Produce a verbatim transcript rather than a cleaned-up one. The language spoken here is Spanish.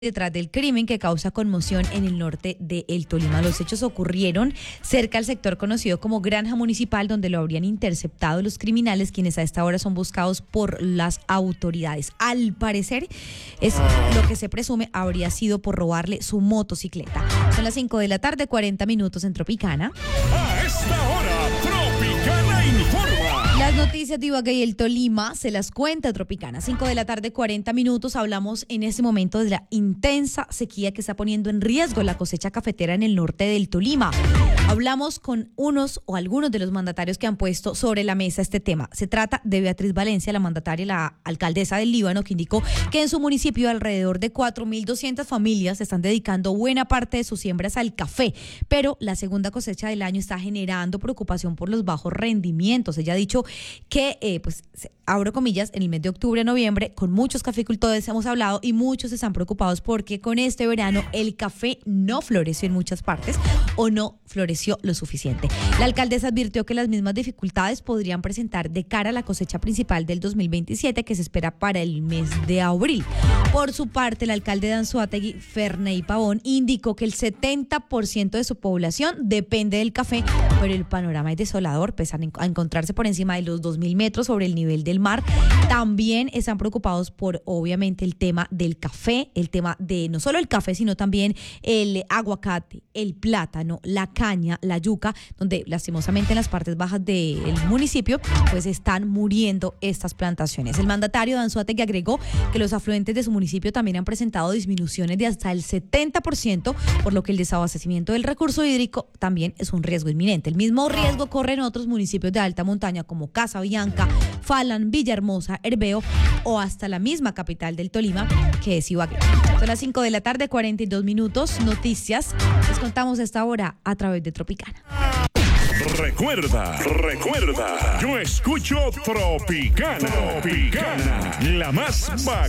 detrás del crimen que causa conmoción en el norte de El Tolima. Los hechos ocurrieron cerca al sector conocido como Granja Municipal, donde lo habrían interceptado los criminales, quienes a esta hora son buscados por las autoridades. Al parecer, es lo que se presume habría sido por robarle su motocicleta. Son las cinco de la tarde, cuarenta minutos en Tropicana. A esta hora, Tropicana informa. Las noticias de Ibagué y El Tolima se las cuenta Tropicana. cinco de la tarde, cuarenta minutos. Hablamos en este momento de la intensa sequía que está poniendo en riesgo la cosecha cafetera en el norte del Tolima. Hablamos con unos o algunos de los mandatarios que han puesto sobre la mesa este tema. Se trata de Beatriz Valencia, la mandataria, la alcaldesa del Líbano, que indicó que en su municipio alrededor de cuatro mil doscientas familias están dedicando buena parte de sus siembras al café, pero la segunda cosecha del año está generando preocupación por los bajos rendimientos. Ella ha dicho que, eh, pues, abro comillas, en el mes de octubre, noviembre, con muchos caficultores hemos hablado y muchos están preocupados porque con este verano el café no floreció en muchas partes o no floreció lo suficiente. La alcaldesa advirtió que las mismas dificultades podrían presentar de cara a la cosecha principal del dos mil veintisiete, que se espera para el mes de abril. Por su parte, el alcalde de Anzoátegui, Ferney Pavón, indicó que el setenta por ciento de su población depende del café, pero el panorama es desolador, pese a encontrarse por encima de los dos mil metros sobre el nivel del mar. También están preocupados por, obviamente, el tema del café, el tema de no solo el café, sino también el aguacate, el plátano, la caña, la yuca, donde lastimosamente en las partes bajas del municipio pues están muriendo estas plantaciones. El mandatario de Anzoátegui agregó que los afluentes de su municipio también han presentado disminuciones de hasta el setenta por ciento, por lo que el desabastecimiento del recurso hídrico también es un riesgo inminente. El mismo riesgo corre en otros municipios de alta montaña como Casabianca, Falan, Villahermosa, Herveo o hasta la misma capital del Tolima, que es Ibagué. Son las cinco de la tarde, cuarenta y dos minutos. Noticias les contamos a esta hora a través de Tropicana. Recuerda, recuerda, yo escucho Tropicana, Tropicana, la más bacana.